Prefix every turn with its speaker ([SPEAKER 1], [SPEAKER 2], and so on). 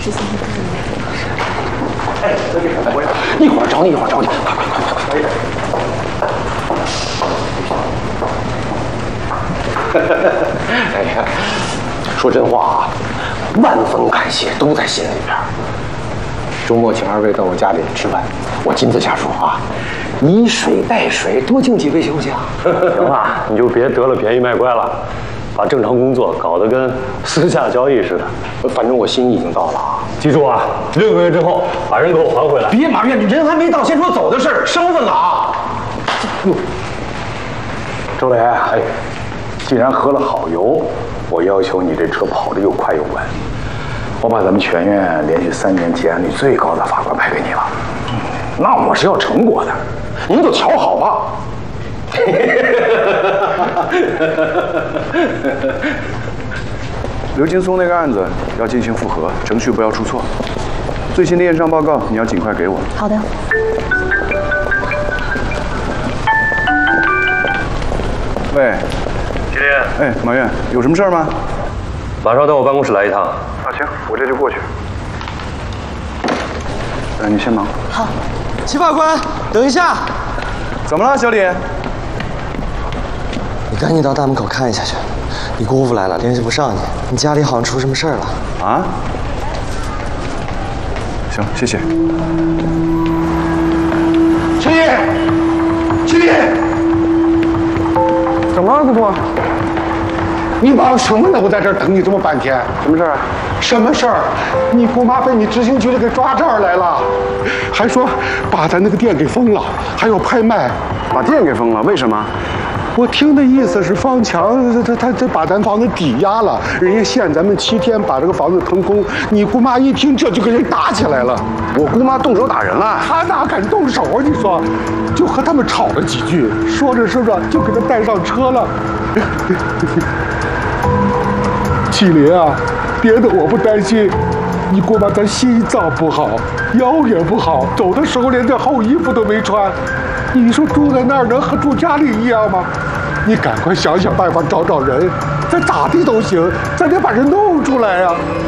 [SPEAKER 1] 之前的
[SPEAKER 2] 哎，一会儿找你，一会儿找你，快！哎呀，说真话啊，万分感谢，都在心里边。周末请二位到我家里吃饭，我亲自下厨啊，以水代水，多敬几位行不行？
[SPEAKER 3] 行了，你就别得了便宜卖乖了，把正常工作搞得跟私下交易似的。
[SPEAKER 2] 反正我心意已经到了啊。
[SPEAKER 3] 记住啊，6个月之后把人给我还回来。
[SPEAKER 2] 别马上，你人还没到，先说走的事儿，生分了啊！
[SPEAKER 4] 周磊，哎，既然喝了好油，我要求你这车跑得又快又稳。我把咱们全院连续3年结案率最高的法官派给你了。那我是要成果的，您就瞧好吧。刘劲松那个案子要进行复核，程序不要出错。最新的验伤报告你要尽快给我。
[SPEAKER 1] 好的。
[SPEAKER 4] 喂，
[SPEAKER 3] 吉林，
[SPEAKER 4] 哎，马院，有什么事儿吗？
[SPEAKER 3] 马上到我办公室来一趟。
[SPEAKER 4] 啊，行，我这就过去。你先忙。
[SPEAKER 1] 好。
[SPEAKER 5] 齐法官，等一下。
[SPEAKER 4] 怎么了，小李？
[SPEAKER 5] 你赶紧到大门口看一下去。你姑父来了，联系不上你，你家里好像出什么事儿了。
[SPEAKER 4] 啊？行，谢谢。
[SPEAKER 2] 青叶，青叶，
[SPEAKER 4] 怎么了，姑父？
[SPEAKER 2] 你忙什么呢？我在这儿等你这么半天。
[SPEAKER 4] 什么事儿啊？
[SPEAKER 2] 什么事儿？你姑妈被你执行局的给抓这儿来了，还说把咱那个店给封了，还有拍卖。
[SPEAKER 4] 把店给封了？为什么？
[SPEAKER 2] 我听的意思是方强他把咱房子抵押了，人家限咱们7天把这个房子腾空。你姑妈一听这就跟人打起来了。
[SPEAKER 4] 我姑妈动手打人了？
[SPEAKER 2] 她哪敢动手啊？你说，就和他们吵了几句，说着说着就给他带上车了。启林啊，别的我不担心，你姑妈她心脏不好，腰也不好，走的时候连件厚衣服都没穿。你说住在那儿能和住家里一样吗？你赶快想想办法，找找人，咱咋地都行，咱得把人弄出来呀。